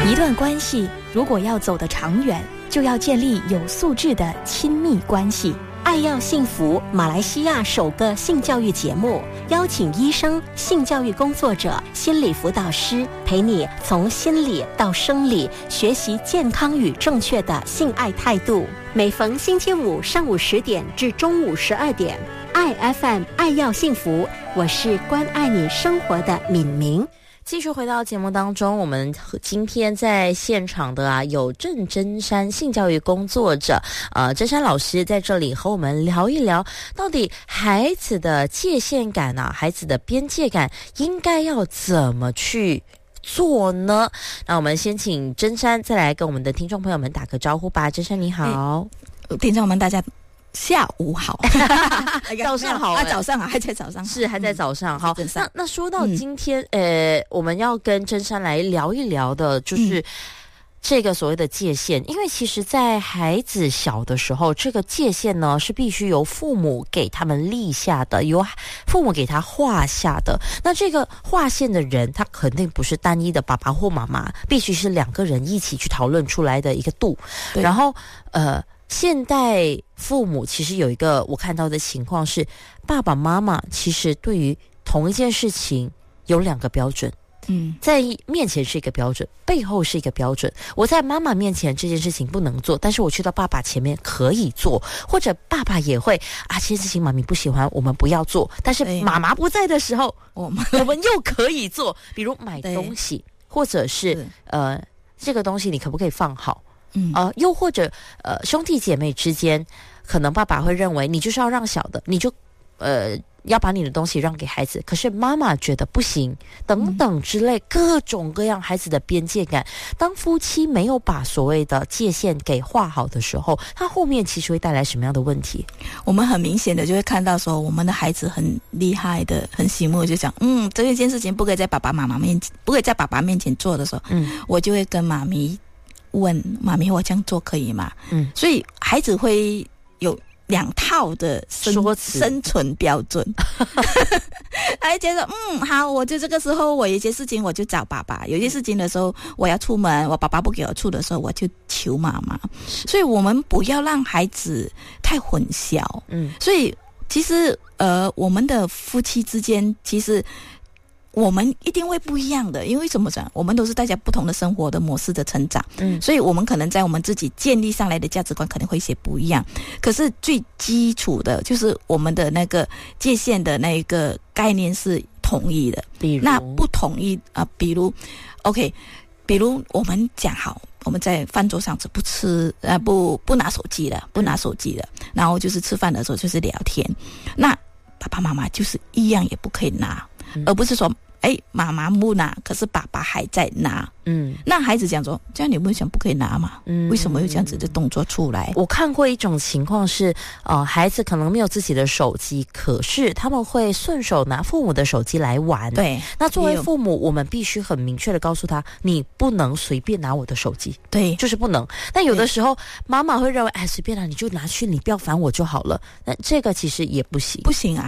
一段关系如果要走得长远，就要建立有素质的亲密关系。 爱要幸福，马来西亚首个性教育节目，邀请医生、性教育工作者、心理辅导师，陪你从心理到生理，学习健康与正确的性爱态度。每逢星期五上午10点至中午12点，爱 FM 爱要幸福，我是关爱你生活的敏明。 继续回到节目当中，我们今天在现场的有郑真山性教育工作者，真山老师在这里和我们聊一聊，到底孩子的界限感孩子的边界感应该要怎么去做呢？那我们先请真山再来跟我们的听众朋友们打个招呼吧。真山你好。 听众们大家下午好早上好早上还在早上， 是还在早上。好，那说到今天我们要跟真山来聊一聊的就是这个所谓的界限，因为其实在孩子小的时候，这个界限呢是必须由父母给他们立下的，由父母给他画下的。那这个划线的人，他肯定不是单一的爸爸或妈妈，必须是2个人一起去讨论出来的一个度。然后现代父母其实有一个我看到的情况是，爸爸妈妈其实对于同一件事情有2个标准。在面前是一个标准，背后是一个标准。我在妈妈面前这件事情不能做，但是我去到爸爸前面可以做，或者爸爸也会这件事情妈咪不喜欢，我们不要做，但是妈妈不在的时候我们又可以做，比如买东西，或者是这个东西你可不可以放好，又或者兄弟姐妹之间，可能爸爸会认为你就是要让小的，你就要把你的东西让给孩子，可是妈妈觉得不行，等等之类，各种各样孩子的边界感。当夫妻没有把所谓的界限给画好的时候，他后面其实会带来什么样的问题？ 我们很明显的就会看到说，我们的孩子很厉害的，很醒目，就讲这一件事情不可以在爸爸妈妈面前，不可以在爸爸面前做的时候，我就会跟妈咪问妈咪，我这样做可以吗？所以孩子会有2套的生存标准他会觉得好，我就这个时候我有一些事情我就找爸爸，有些事情的时候我要出门，我爸爸不给我出的时候我就求妈妈。所以我们不要让孩子太混淆。所以其实我们的夫妻之间其实我们一定会不一样的，因为怎么讲，我们都是大家不同的生活的模式的成长，所以我们可能在我们自己建立上来的价值观可能会一些不一样，可是最基础的就是我们的那个界限的那个概念是统一的。那不统一比如 OK， 比如我们讲好，我们在饭桌上是不吃不拿手机的，然后就是吃饭的时候就是聊天，那爸爸妈妈就是一样也不可以拿，而不是说妈妈不拿，可是爸爸还在拿。那孩子讲说，这样你不想不可以拿嘛？为什么有这样子的动作出来？ 我看过一种情况是，孩子可能没有自己的手机，可是他们会顺手拿父母的手机来玩。 对， 那作为父母，我们必须很明确的告诉他，你不能随便拿我的手机。 对， 就是不能。但有的时候，妈妈会认为，随便拿，你就拿去，你不要烦我就好了。那这个其实也不行， 不行啊。